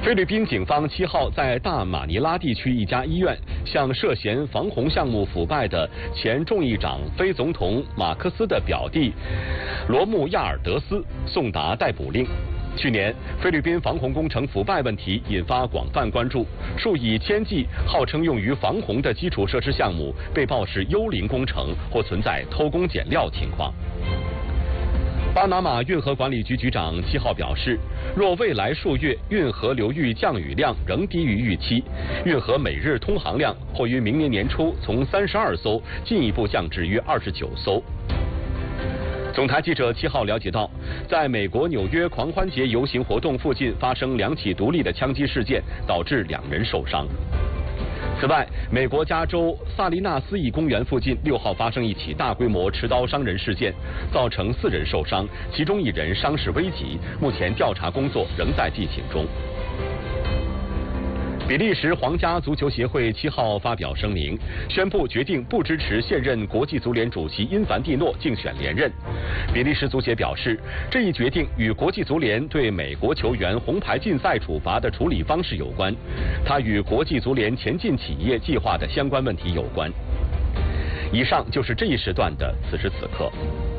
菲律宾警方7号在大马尼拉地区一家医院向涉嫌防洪项目腐败的前众议长菲总统马克思的表弟罗穆亚尔德斯送达逮捕令。去年，菲律宾防洪工程腐败问题引发广泛关注，数以千计号称用于防洪的基础设施项目被曝是幽灵工程或存在偷工减料情况。巴拿马运河管理局局长7号表示，若未来数月运河流域降雨量仍低于预期，运河每日通航量或于明年年初从32艘进一步降至约29艘。总台记者7号了解到，在美国纽约狂欢节游行活动附近发生2起独立的枪击事件，导致2人受伤。此外，美国加州萨利纳斯一公园附近6号发生一起大规模持刀伤人事件，造成4人受伤，其中1人伤势危急，目前调查工作仍在进行中。比利时皇家足球协会7号发表声明，宣布决定不支持现任国际足联主席因凡蒂诺竞选连任。比利时足协表示，这一决定与国际足联对美国球员红牌禁赛处罚的处理方式有关，它与国际足联前进企业计划的相关问题有关。以上就是这一时段的此时此刻。